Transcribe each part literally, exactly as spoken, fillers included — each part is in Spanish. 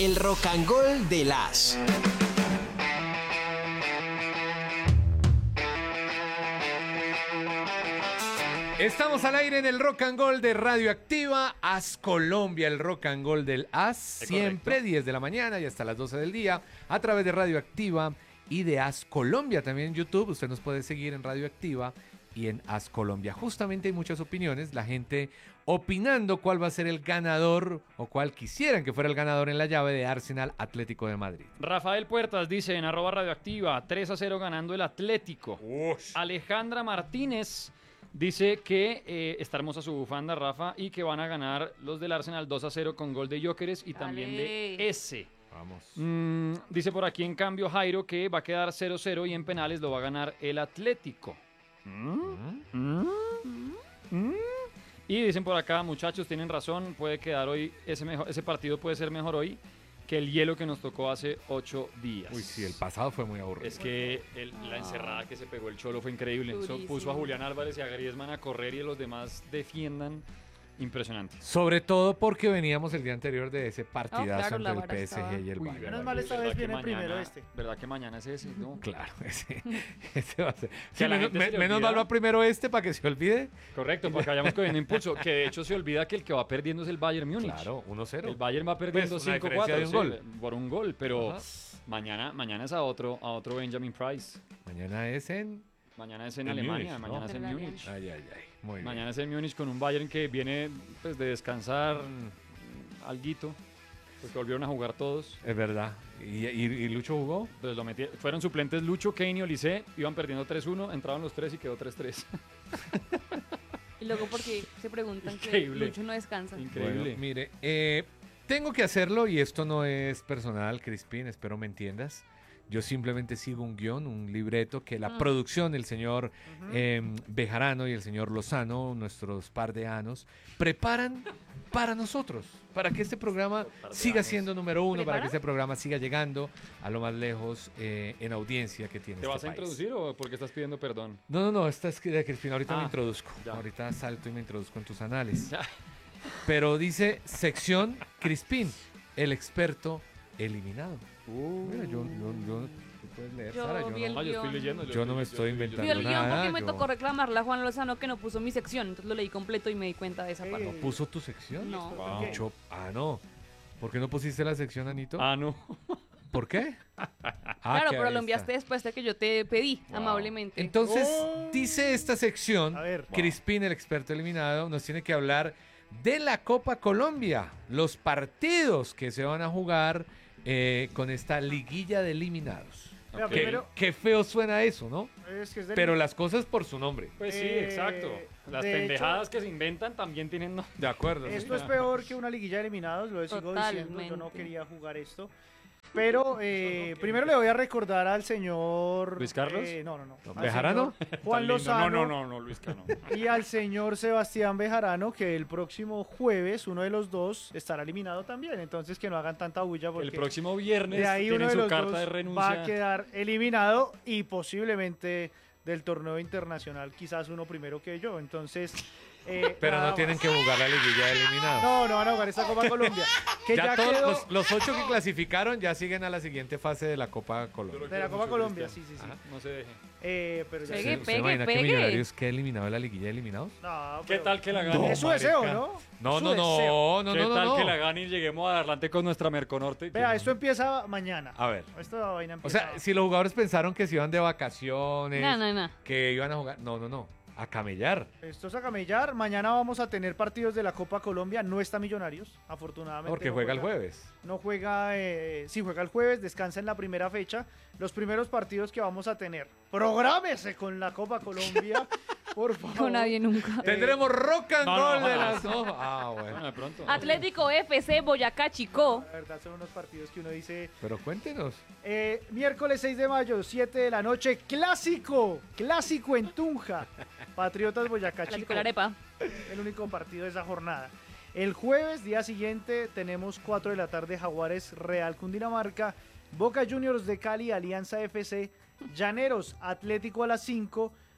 El Rock and Roll de las. Estamos al aire en el Rock and Roll de Radioactiva, As Colombia, el Rock and Roll del As, Es siempre correcto. diez de la mañana y hasta las doce del día, a través de Radioactiva y de As Colombia, también en YouTube. Usted nos puede seguir en Radioactiva y en As Colombia. Justamente hay muchas opiniones, la gente opinando cuál va a ser el ganador o cuál quisieran que fuera el ganador en la llave de Arsenal Atlético de Madrid. Rafael Puertas dice en arroba radioactiva, tres a cero ganando el Atlético. Ush. Alejandra Martínez dice que eh, está hermosa su bufanda, Rafa, y que van a ganar los del Arsenal dos a cero con gol de Gyökeres y también de Dale. S. Vamos. Mm, dice por aquí en cambio Jairo que va a quedar cero cero y en penales lo va a ganar el Atlético. Mm, mm, mm. Y dicen por acá, muchachos, tienen razón, puede quedar hoy, ese, mejor, ese partido puede ser mejor hoy que el hielo que nos tocó hace ocho días. Uy, sí, el pasado fue muy aburrido. Es que el- la encerrada que se pegó el Cholo fue increíble. Eso Durísimo. puso a Julián Álvarez y a Griezmann a correr y a los demás defiendan. Impresionante. Sobre todo porque veníamos el día anterior de ese partidazo claro, la entre el vara P S G estaba- y el Uy, Bayern. Menos mal esta ¿verdad vez que viene mañana- primero este. ¿Verdad que mañana es ese? No. Claro, ese, ese va a ser. Que Sí, a la menos gente se me- le menos olvida. mal va primero este para que se olvide. Correcto, para que vayamos cogiendo impulso. Que de hecho se olvida que el que va perdiendo es el Bayern Múnich. Claro, uno cero. El Bayern va perdiendo Pues, una cinco diferencia cuatro de un gol. por un gol, pero Ajá. mañana, mañana es a otro, a otro Benjamin Price. Mañana es en. Mañana es en En Alemania, Múnich, ¿no? mañana es en Contra el Múnich. Ay, ay, ay. Muy bien. Mañana es en Múnich con un Bayern que viene pues de descansar mm, alguito, porque volvieron a jugar todos. Es verdad. ¿Y, y, y Lucho jugó? Pues lo metí- fueron suplentes Lucho, Kane y Olise, iban perdiendo tres uno, entraban los tres y quedó tres tres. Y luego porque se preguntan que Increíble. Lucho no descansa. Increíble. Bueno, mire, eh, tengo que hacerlo y esto no es personal, Crispín, espero me entiendas. Yo simplemente sigo un guión, un libreto que la Ah. producción, el señor eh, Bejarano y el señor Lozano, nuestros par de anos, preparan para nosotros, para que este programa par de siga anos. siendo número uno, para ¿Preparan? que este programa siga llegando a lo más lejos eh, en audiencia que tiene ¿Te este vas a país. introducir o porque estás pidiendo perdón? No, no, no, esta es que- de Crispín, ahorita Ah, me introduzco. ya. Ahorita salto y me introduzco en tus anales. Ya. Pero dice sección Crispín, el experto eliminado. Mira, yo, yo, yo, ¿tú puedes leer, Yo Sara? Yo vi no- el Ah, yo estoy guión. leyendo. Yo no me estoy Vi inventando el guión nada, porque me yo- tocó reclamarle a Juan Lozano que no puso mi sección, entonces lo leí completo y me di cuenta de esa Eh, parte. ¿No puso tu sección? No. Wow. Mucho- Ah, no. ¿Por qué no pusiste la sección, Anito? Ah, no. ¿Por qué? Ah, Claro, que pero ahí lo enviaste está. después de que yo te pedí Wow. amablemente. Entonces, Oh. dice esta sección, A ver. Crispín, el experto eliminado, nos tiene que hablar de la Copa Colombia, los partidos que se van a jugar eh, con esta liguilla de eliminados. Vea, Ok. Qué, primero, qué feo suena eso, ¿no? es que es del- Pero las cosas por su nombre. Pues sí, Eh, exacto. Las de pendejadas que se inventan también tienen no. De acuerdo. Esto es peor que una liguilla de eliminados, lo sigo diciendo, yo no Totalmente. quería jugar esto. Pero eh, primero le voy a recordar al señor... ¿Luis Carlos? eh, no, no, no. al ¿Bejarano? señor Juan Tan lindo. Lozano No, no, no, no, Luis Cano. y al señor Sebastián Bejarano, que el próximo jueves, uno de los dos, estará eliminado también. Entonces que no hagan tanta bulla porque El próximo viernes de ahí uno tienen de su los carta dos de renuncia. va a quedar eliminado y posiblemente del torneo internacional, quizás uno primero que yo. Entonces... eh, Pero nada no tienen más. que jugar la liguilla de eliminados. No, no van a jugar esta Copa Colombia. Que ya ya, todos quedó los, los ocho que clasificaron ya siguen a la siguiente fase de la Copa Colombia. de la Copa Colombia, sí, sí, sí. No se deje. Eh, pero ya Pegue, ¿Usted pegue, imagina que pegue. Millonarios queda eliminado de la liguilla de eliminados? No, ¿Qué pero- tal que la gane? Es su marica. deseo, ¿no? No, Su no, deseo. no, no, ¿Qué no, no, tal no. que la gane y lleguemos adelante con nuestra Merconorte? Vea, esto empieza mañana. A ver. Esta vaina O empieza... sea, si los jugadores pensaron que se iban de vacaciones, No, no, no. que iban a jugar, no, no, no, a camellar. Esto es a camellar. Mañana vamos a tener partidos de la Copa Colombia. No está Millonarios, afortunadamente. Porque no juega el jueves. No juega, eh, sí, juega el jueves, descansa en la primera fecha. Los primeros partidos que vamos a tener. Prográmese con la Copa Colombia, por favor. Con nadie nunca. Tendremos rock and no, no, roll de ojalá. las dos. Ah, bueno. Bueno, de pronto. Atlético F C Boyacá Chicó. La verdad son unos partidos que uno dice... Pero cuéntenos. Eh, miércoles seis de mayo, siete de la noche, clásico, clásico en Tunja. Patriotas Boyacá Clásico Chico. de la arepa. El único partido de esa jornada. El jueves, día siguiente, tenemos cuatro de la tarde, Jaguares Real Cundinamarca, Boca Juniors de Cali, Alianza F C, Llaneros Atlético a las cinco,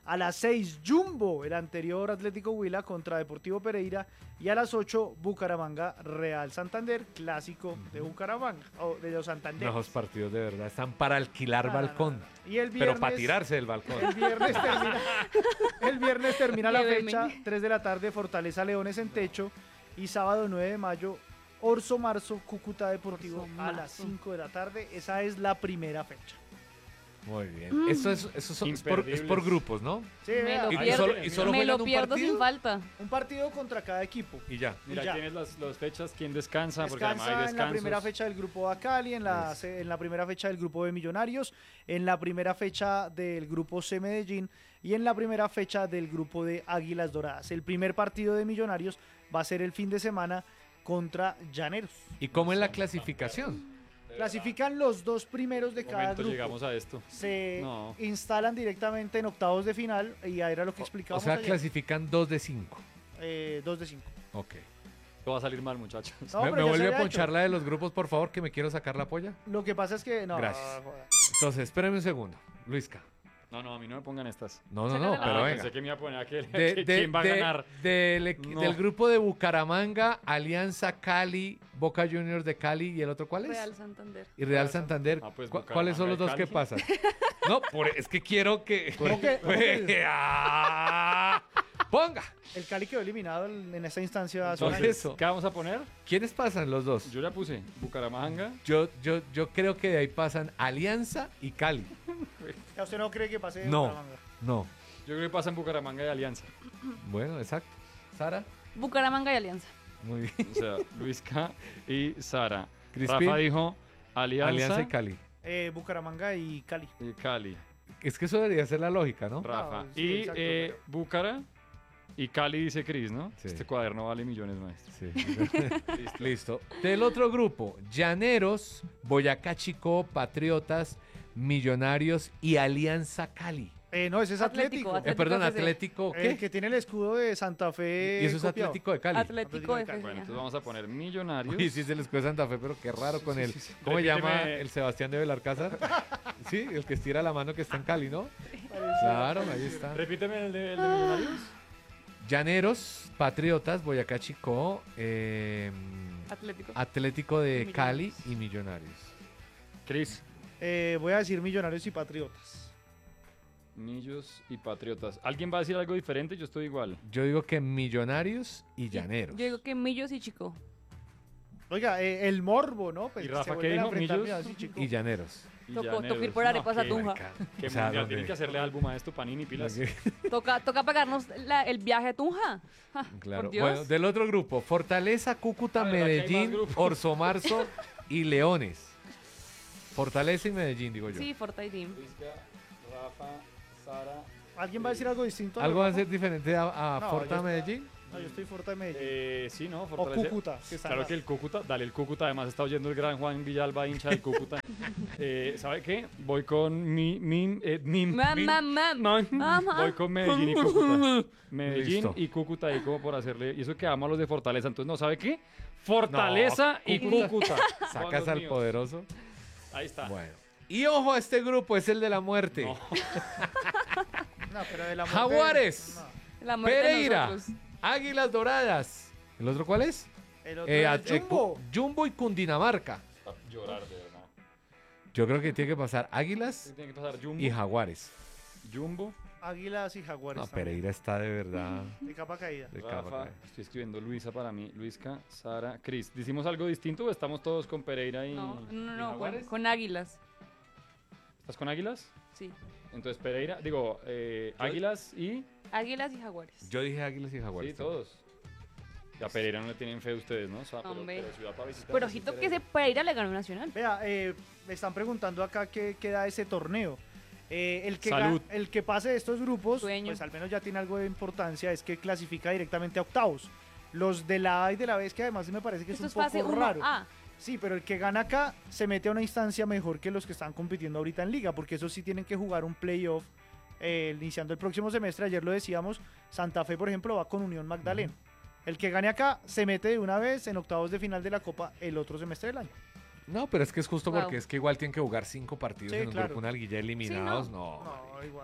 A las seis, Jumbo, el anterior Atlético Huila contra Deportivo Pereira. Y a las ocho, Bucaramanga Real Santander, clásico de Bucaramanga, o de los Santander. Los partidos de verdad están para alquilar No, no, no, balcón. no. Y el Pero viernes, para tirarse del balcón. el viernes termina, el viernes termina la Lléveme. fecha, tres de la tarde, Fortaleza Leones en techo. Y sábado nueve de mayo, Orso Marzo, Cúcuta Deportivo Orso a las Marzo. cinco de la tarde. Esa es la primera fecha. Muy bien. Esto es, eso son- es, por, es por Imperdibles. grupos, ¿no? Sí, Me vea, lo Y, y pierdo. solo, y solo Me juegan lo un pierdo partido sin falta. un partido contra cada equipo. y ya. Mira, ya. tienes las, las fechas, quién descansa, porque además Descansa hay en la descansos. primera fecha del grupo A Cali, en la, se- en la primera fecha del grupo B Millonarios, en la primera fecha del grupo C Medellín y en la primera fecha del grupo de Águilas Doradas. El primer partido de Millonarios va a ser el fin de semana contra Llaneros. ¿Y cómo es la clasificación? Clasifican los dos primeros de Un cada momento grupo. llegamos a esto. Se No. instalan directamente en octavos de final y ahí era lo que O explicábamos sea, ayer. clasifican dos de cinco. Eh, dos de cinco. Ok. Esto va a salir mal, muchachos. No, ¿Me, pero me ya se vuelve a había ponchar hecho. la de los grupos, por favor, que me quiero sacar la polla? Lo que pasa es que... No, Gracias. joda. Entonces, espérame un segundo. Luisca. No, no, a mí no me pongan estas. No, no, Sácale no, la pero Ah, venga. pensé que me iba a poner aquel. De- que- de- ¿Quién va a de- ganar? Del, equi- No. del grupo de Bucaramanga, Alianza Cali, Boca Juniors de Cali, ¿y el otro cuál es? Real Santander. Y Real Santander. Ah, pues ¿Cu- ¿Cuáles son los dos Bucaramanga que y pasan? No, por- es que quiero que... ¿Cómo que- cómo que- Ah, Ponga. El Cali quedó eliminado en en esta instancia. hace un Entonces- año. eso. ¿Qué vamos a poner? ¿Quiénes pasan los dos? Yo ya puse Bucaramanga. Yo, yo, yo creo que de ahí pasan Alianza y Cali. ¿A ¿Usted no cree que pase No. Bucaramanga? No. Yo creo que pasan Bucaramanga y Alianza. Bueno, exacto. Sara. Bucaramanga y Alianza. Muy bien. O sea, Luisca y Sara. Crispín. Rafa dijo Alianza, Alianza y Cali. Eh, Bucaramanga y Cali. y Cali. Es que eso debería ser la lógica, ¿no? Rafa. sí, y exacto, eh, pero- Bucara y Cali dice Cris, ¿no? Sí. Este cuaderno vale millones, maestro. Sí. Listo. Listo. Del otro grupo, Llaneros, Boyacá Chico, Patriotas, Millonarios y Alianza Cali. Eh, no, ese es Atlético. Atlético, Eh, perdón, F C. Atlético, El ¿qué? que tiene el escudo de Santa Fe. Y eso es copiado. Atlético de Cali. Atlético de Atlético de F C. Bueno, entonces ajá. vamos a poner Millonarios. Uy, sí se les escudo de Santa Fe, pero qué raro con sí, él. sí, sí. ¿Cómo se llama Repíteme. el Sebastián de Belarcázar? Sí, el que estira la mano que está en Cali, ¿no? Claro, ahí está. Repíteme el de, el de Millonarios. Llaneros, Patriotas, Boyacá Chico, eh, Atlético. Atlético de Millonarios. Cali y Millonarios. Cris. Eh, voy a decir Millonarios y Patriotas. Millos y Patriotas. ¿Alguien va a decir algo diferente? Yo estoy igual. Yo digo que Millonarios y Llaneros. Yo digo que Millos y Chico. Oiga, eh, el morbo, ¿no? Pues ¿Y Rafa se qué vuelven a dijo? enfrentar, ¿Millos? mira, sí, chico. Y Llaneros. Y Tocó- Llaneros. tocó ir por arepas a qué- Tunja. Qué O sea, mundial, ¿dónde? tienen que hacerle álbum a esto, Panini, pilas. Toca, toca pagarnos la- el viaje a Tunja. Ja, Claro. Por Dios. Bueno, del otro grupo, Fortaleza, Cúcuta, A ver, aquí hay más Medellín, grupos. Orso Marzo y Leones. Fortaleza y Medellín, digo yo. Sí, Forta y Team. Rafa, Sara. ¿Alguien va a decir algo distinto? ¿Algo va a Rafa? ser diferente a, a No, Forta yo- Medellín? No, yo estoy fuerte de Medellín. Eh, sí, ¿no? o Fortaleza. Cúcuta. que están Claro las- que el Cúcuta, dale el Cúcuta, además está oyendo el gran Juan Villalba, hincha del Cúcuta. Eh, ¿Sabe qué? Voy con mi, mi, eh, Mim- Mam, Mim- mam, mam. No, Ajá. voy con Medellín y Cúcuta. Medellín Listo. y Cúcuta ahí como por hacerle. Y eso que amo a los de Fortaleza. Entonces, ¿no sabe qué? Fortaleza No, y Cúcuta. Cúcuta. Sacas Son los al míos. poderoso. Ahí está. Bueno. Y ojo a este grupo, es el de la muerte. No. No, pero de la muerte- Jaguares. No. La muerte de Pereira, nosotros. Águilas Doradas. ¿El otro cuál es? El otro Eh, es at- eh, Jumbo. Cu- Jumbo y Cundinamarca. Llorar, de verdad. Yo creo que tiene que pasar Águilas Tiene que pasar Jumbo. y Jaguares. Jumbo. Águilas y Jaguares. No, también. Pereira está de verdad De capa caída. de capa Rafa, caída. estoy escribiendo Luisa para mí, Luisca, Sara, Cris. ¿Decimos algo distinto o estamos todos con Pereira y, No, no, y no, con, Jaguares? con Águilas. ¿Estás con Águilas? Sí. Entonces Pereira, digo, eh, Yo- Águilas y... Águilas y Jaguares. Yo dije Águilas y Jaguares. Sí, todos. Y a Pereira no le tienen fe ustedes, ¿no? O sea, pero, Hombre. pero ciudad para visitar, Pero sí, ojito que Pereira. ese Pereira le ganó el Nacional. Vea, eh, me están preguntando acá qué queda ese torneo. Eh, el, que ga- Salud. el que pase de estos grupos, Sueño. pues al menos ya tiene algo de importancia, es que clasifica directamente a octavos. Los de la A y de la B, es que además me parece que Esto es es un fase poco uno raro. A. Sí, pero el que gana acá se mete a una instancia mejor que los que están compitiendo ahorita en liga, porque esos sí tienen que jugar un playoff eh, iniciando el próximo semestre. Ayer lo decíamos, Santa Fe, por ejemplo, va con Unión Magdalena. El que gane acá se mete de una vez en octavos de final de la Copa el otro semestre del año. No, pero es que es justo Wow. porque es que igual tienen que jugar cinco partidos Sí, en un claro. grupo, una liguilla eliminados. no. No, igual.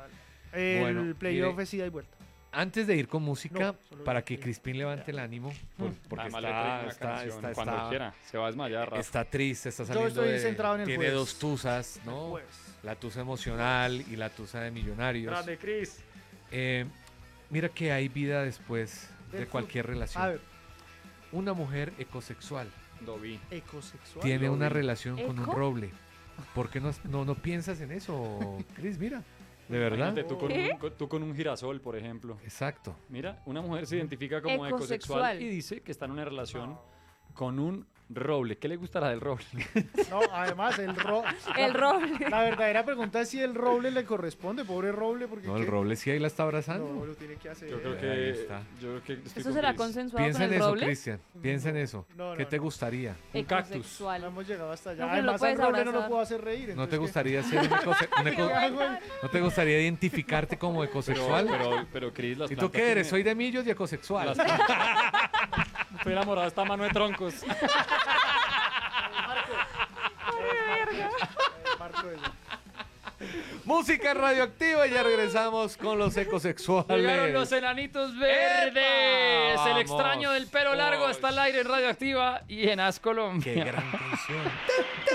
El Bueno, playoff mire, es ida y vuelta. Antes de ir con música, No, solo para el que playoff. Crispín levante el ánimo, por- porque Además, le está, traigo una está, canción está, cuando está- quiera. Se va a desmayar, Rafa. está triste, está Yo saliendo estoy de... centrado en el Tiene jueves. dos tusas, ¿no? Pues, La tusa emocional y la tusa de millonarios. Grande, Cris. Eh, mira que hay vida después Del de cualquier relación. a ver, Una mujer ecosexual Lo vi. ecosexual. tiene lo una vi. relación con un ¿Eco? roble. ¿Por qué no, no, no piensas en eso, Cris? Mira, de verdad. Imagínate, tú con, ¿Qué? un, con- tú con un girasol, por ejemplo. Exacto. Mira, una mujer se identifica como ecosexual Ecosexual. y dice que está en una relación con un roble. ¿Qué le gustará del roble? No, además, el roble. El roble. La verdadera pregunta es si el roble le corresponde, pobre roble, porque. No, el ¿qué? roble sí ahí la está abrazando. No, lo tiene que hacer. Yo creo Ahí que. está. Yo creo que estoy ¿Eso con será Cris. consensuado Piensa con en el eso, roble? Cristian. Piensa en No, eso. no, ¿Qué no, te no. gustaría? Un cactus. No Ecosexual. hemos llegado hasta allá. No, que no lo Además, al puedes roble no lo abrazar. puedo hacer reír. ¿No entonces, te ¿qué? gustaría ser un ecose- un eco- ¿Qué hago? ¿No te gustaría identificarte como Pero, ecosexual? pero, pero Cris, las ¿Y tú plantas qué eres? tienen- Soy de millos y ecosexual. las plantas- Estoy enamorado de esta mano de troncos. Marco eso. Música radioactiva y ya regresamos con los ecosexuales. Llegaron los enanitos verdes. ¡Epa! El extraño del pelo largo Vamos. está al aire en Radioactiva y en As Colombia. Qué gran canción.